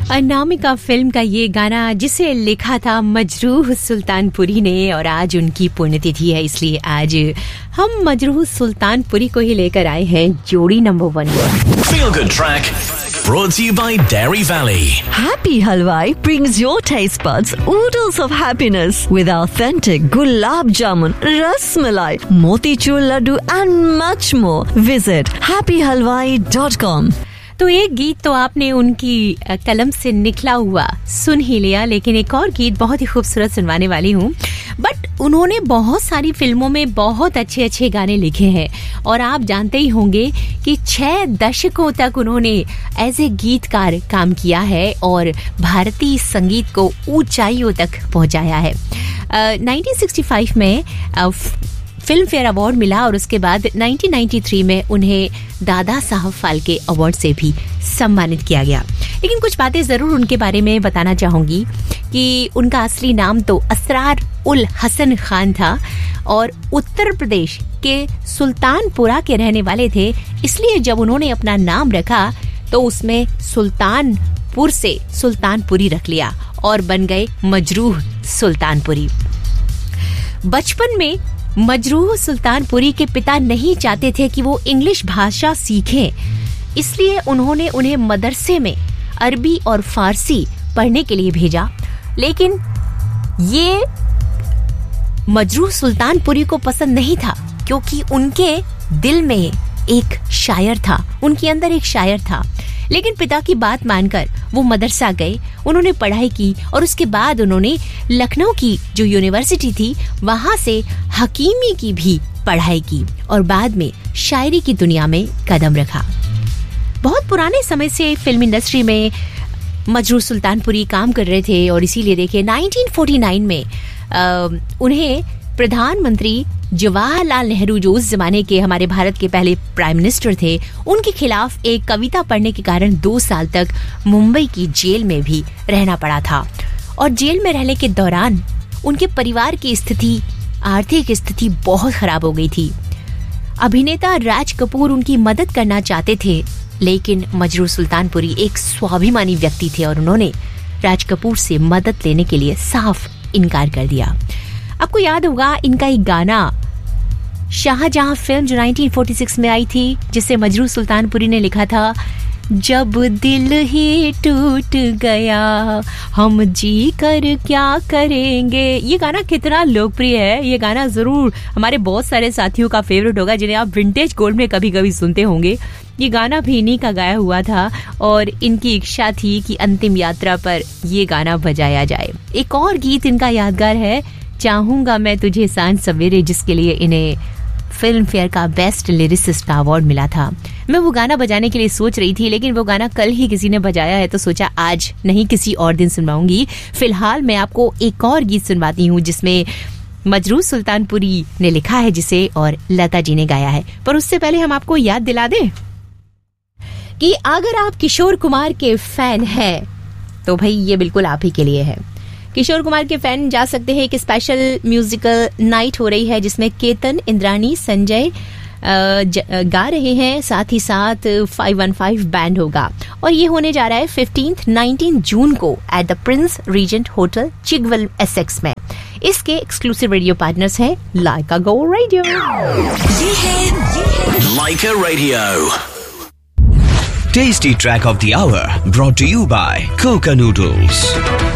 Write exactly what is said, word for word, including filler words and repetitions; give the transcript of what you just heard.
Anamika film का ये गाना जिसे लिखा था मजरूह सुल्तानपुरी ने, और आज उनकी पुण्यतिथि है, इसलिए आज हम मजरूह सुल्तानपुरी को ही लेकर आए हैं जोड़ी number one. Feel Good Track brought to you by Dairy Valley. Happy Halwai brings your taste buds oodles of happiness with authentic gulab jamun, ras malai, motichur laddu and much more. Visit happy halwai dot com. तो एक गीत तो आपने उनकी कलम से निकला हुआ सुन ही लिया, लेकिन एक और गीत बहुत ही खूबसूरत सुनवाने वाली हूँ। बट उन्होंने बहुत सारी फिल्मों में बहुत अच्छे अच्छे गाने लिखे हैं, और आप जानते ही होंगे कि छह दशकों तक उन्होंने एज ए गीतकार काम किया है और भारतीय संगीत को ऊंचाइयों तक पहुंचाया है। नाइनटीन सिक्सटी फाइव में uh, फिल्म फेयर अवार्ड मिला, और उसके बाद नाइनटीन नाइंटी थ्री में उन्हें दादा साहब फाल्के अवार्ड से भी सम्मानित किया गया। लेकिन कुछ बातें ज़रूर उनके बारे में बताना चाहूँगी कि उनका असली नाम तो असरार उल हसन खान था, और उत्तर प्रदेश के सुल्तानपुरा के रहने वाले थे। इसलिए जब उन्होंने अपना नाम रखा तो उसमें सुल्तानपुर से सुल्तानपुरी रख लिया और बन गए मजरूह सुल्तानपुरी। बचपन में मजरूह सुल्तानपुरी के पिता नहीं चाहते थे कि वो इंग्लिश भाषा सीखें, इसलिए उन्होंने उन्हें मदरसे में अरबी और फारसी पढ़ने के लिए भेजा। लेकिन ये मजरूह सुल्तानपुरी को पसंद नहीं था, क्योंकि उनके दिल में एक शायर था, उनके अंदर एक शायर था। लेकिन पिता की बात मानकर वो मदरसा गए, उन्होंने पढ़ाई की, और उसके बाद उन्होंने लखनऊ की जो यूनिवर्सिटी थी वहां से हकीमी की भी पढ़ाई की, और बाद में शायरी की दुनिया में कदम रखा। बहुत पुराने समय से फिल्म इंडस्ट्री में मजरूह सुल्तानपुरी काम कर रहे थे, और इसीलिए देखिए नाइनटीन फोर्टी नाइन में आ, उन्हें प्रधानमंत्री जवाहरलाल नेहरू, जो उस जमाने के हमारे भारत के पहले प्राइम मिनिस्टर थे, उनके खिलाफ एक कविता पढ़ने के कारण दो साल तक मुंबई की जेल में भी रहना पड़ा था। और जेल में रहने के दौरान उनके परिवार की स्थिति, आर्थिक स्थिति बहुत खराब हो गई थी। अभिनेता राज कपूर उनकी मदद करना चाहते थे, लेकिन मजरूह सुल्तानपुरी एक स्वाभिमानी व्यक्ति थे और उन्होंने राज कपूर से मदद लेने के लिए साफ इनकार कर दिया। आपको याद होगा इनका एक गाना शाहजहां फिल्म जो नाइनटीन फोर्टी सिक्स में आई थी, जिसे मजरूह सुल्तानपुरी ने लिखा था, जब दिल ही टूट गया हम जी कर क्या करेंगे। ये गाना कितना लोकप्रिय है, ये गाना जरूर हमारे बहुत सारे साथियों का फेवरेट होगा, जिन्हें आप विंटेज गोल्ड में कभी कभी सुनते होंगे। ये गाना भी इन्हीं का गाया हुआ था, और इनकी इच्छा थी कि अंतिम यात्रा पर ये गाना बजाया जाए। एक और गीत इनका यादगार है, चाहूंगा मैं तुझे सांझ सवेरे, जिसके लिए इन्हें फिल्म फेयर का बेस्ट लिरिसिस्ट का अवार्ड मिला था। मैं वो गाना बजाने के लिए सोच रही थी, लेकिन वो गाना कल ही किसी ने बजाया है, तो सोचा आज नहीं किसी और दिन सुनवाऊंगी। फिलहाल मैं आपको एक और गीत सुनवाती हूँ जिसमें मजरूह सुल्तानपुरी ने लिखा है जिसे, और लता जी ने गाया है। पर उससे पहले हम आपको याद दिला दें कि अगर आप किशोर कुमार के फैन हैं तो भाई ये बिल्कुल आप ही के लिए है। किशोर कुमार के फैन जा सकते हैं, एक स्पेशल म्यूजिकल नाइट हो रही है जिसमें केतन, इंद्रानी, संजय गा रहे हैं, साथ ही साथ फाइव वन फाइव बैंड होगा, और ये होने जा रहा है फिफ्टींथ नाइनटीन जून को at the Prince reagent hotel चिगवेल Essex में। इसके एक्सक्लूसिव रेडियो पार्टनर्स हैं लाइका गो रेडियो। ये है लाइका radio. Tasty track of the hour brought to you by Coca Noodles.